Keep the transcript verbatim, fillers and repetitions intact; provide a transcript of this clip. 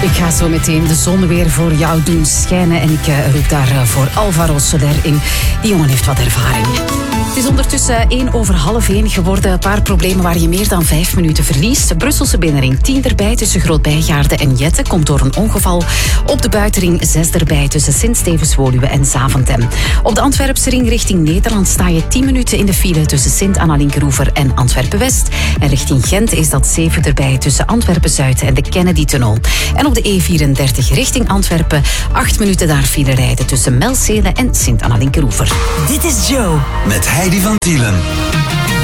Ik ga zo meteen de zon weer voor jou doen schijnen. En ik uh, roep daar uh, voor Alvaro Soler in. Die jongen heeft wat ervaring. Het is ondertussen één over half één geworden. Een paar problemen waar je meer dan vijf minuten verliest. Brusselse binnenring tien erbij tussen Groot-Bijgaarden en Jette. Komt door een ongeval. Op de buitenring zes erbij tussen Sint-Stevens-Woluwe en Zaventem. Op de Antwerpse ring richting Nederland sta je tien minuten in de file tussen Sint-Anna-Linkeroever en Antwerpen-West. En richting Gent is dat zeven erbij tussen Antwerpen-Zuid en de Kennedy-tunnel. En op de E vierendertig richting Antwerpen acht minuten daar file rijden tussen Melzele en Sint-Anna-Linkeroever. Dit is Joe. Met Heidi van Tielen.